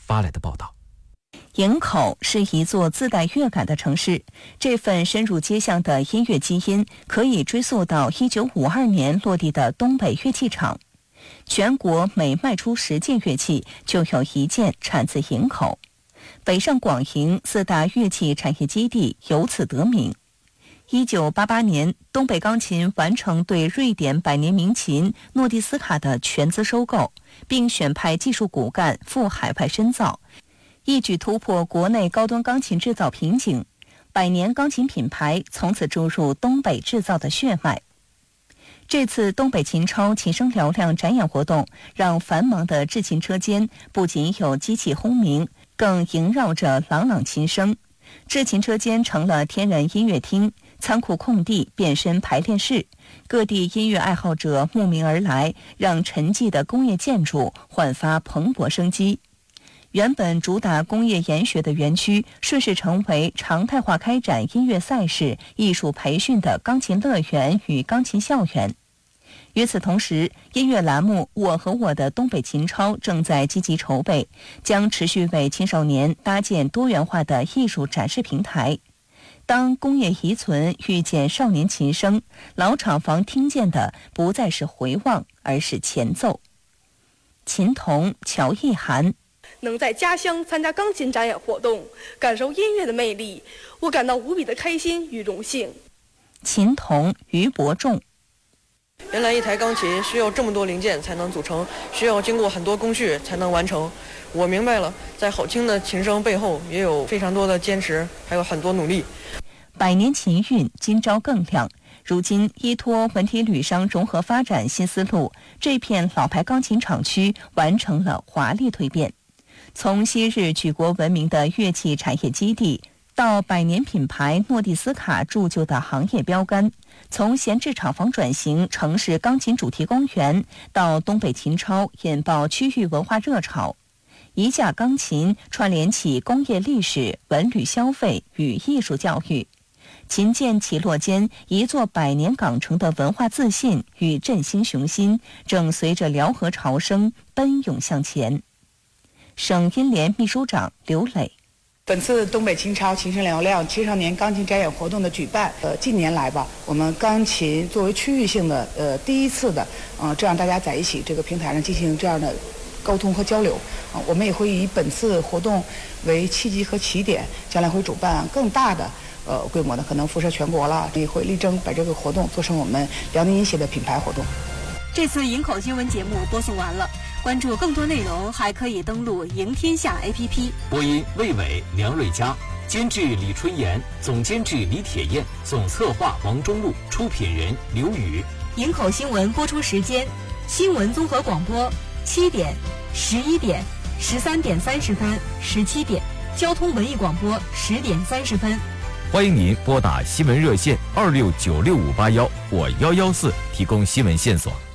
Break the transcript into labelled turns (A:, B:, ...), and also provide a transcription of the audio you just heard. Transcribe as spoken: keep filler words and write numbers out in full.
A: 发来的报道。
B: 营口是一座自带乐感的城市，这份深入街巷的音乐基因可以追溯到一九五二年落地的东北乐器厂。全国每卖出十件乐器，就有一件产自营口。北上广营四大乐器产业基地由此得名。一九八八年，东北钢琴完成对瑞典百年名琴诺蒂斯卡的全资收购，并选派技术骨干赴海外深造，一举突破国内高端钢琴制造瓶颈。百年钢琴品牌从此注入东北制造的血脉。这次东北琴超琴声嘹亮展演活动，让繁忙的制琴车间不仅有机器轰鸣，更萦绕着朗朗琴声。制琴车间成了天然音乐厅，仓库空地变身排练室，各地音乐爱好者慕名而来，让沉寂的工业建筑焕发蓬勃生机。原本主打工业研学的园区，顺势成为常态化开展音乐赛事、艺术培训的钢琴乐园与钢琴校园。与此同时，音乐栏目《我和我的东北琴超》正在积极筹备，将持续为青少年搭建多元化的艺术展示平台。当工业遗存遇见少年琴声，老厂房听见的不再是回望，而是前奏。琴童乔艺涵，
C: 能在家乡参加钢琴展演活动，感受音乐的魅力，我感到无比的开心与荣幸。
B: 琴童于伯仲，
D: 原来一台钢琴需要这么多零件才能组成，需要经过很多工序才能完成。我明白了，在好听的琴声背后也有非常多的坚持，还有很多努力。
B: 百年琴韵今朝更亮。如今依托文体旅商融合发展新思路，这片老牌钢琴厂区完成了华丽蜕变。从昔日举国闻名的乐器产业基地，到百年品牌诺蒂斯卡铸就的行业标杆，从闲置厂房转型城市钢琴主题公园，到东北琴超引爆区域文化热潮。一架钢琴串联起工业历史、文旅消费与艺术教育，琴键起落间，一座百年港城的文化自信与振兴雄心，正随着辽河潮声奔涌向前。省音联秘书长刘磊，
E: 本次东北琴超琴声嘹亮青少年钢琴展演活动的举办，呃，近年来吧，我们钢琴作为区域性的，呃，第一次的，呃，这样大家在一起这个平台上进行这样的沟通和交流，啊、呃，我们也会以本次活动为契机和起点，将来会主办更大的，呃，规模的，可能辐射全国了，也会力争把这个活动做成我们辽宁音协的品牌活动。
F: 这次营口新闻节目播送完了。关注更多内容，还可以登录赢天下 A P P。
A: 播音魏伟、梁瑞佳，监制李春妍，总监制李铁燕，总策划王中路，出品人刘宇。
F: 营口新闻播出时间：新闻综合广播七点、十一点、十三点三十分、十七点；交通文艺广播十点三十分。
A: 欢迎您拨打新闻热线二六九六五八幺或幺幺四提供新闻线索。